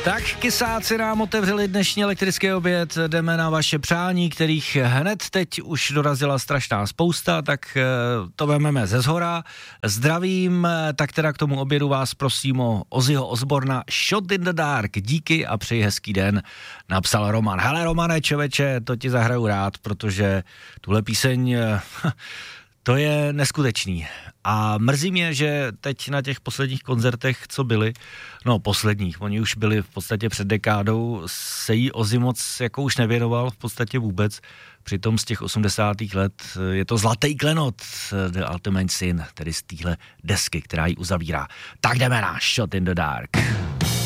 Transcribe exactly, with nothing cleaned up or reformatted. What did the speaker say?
Tak kysáci nám otevřeli dnešní elektrický oběd, jdeme na vaše přání, kterých hned teď už dorazila strašná spousta, tak to vezmeme ze zhora. Zdravím, tak teda k tomu obědu vás prosím o Ozzyho Osborna Shot in the Dark, díky a přeji hezký den, napsal Roman. Hele Romane, čověče, to ti zahraju rád, protože tuhle píseň... To je neskutečný a mrzí mě, že teď na těch posledních koncertech, co byly, no posledních, oni už byli v podstatě před dekádou, se jí Ozzy moc jako už nevěnoval v podstatě vůbec, přitom z těch osmdesátých let je to zlatý klenot The Ultimate Sin, tedy z téhle desky, která ji uzavírá. Tak jdeme na Shot in the Dark.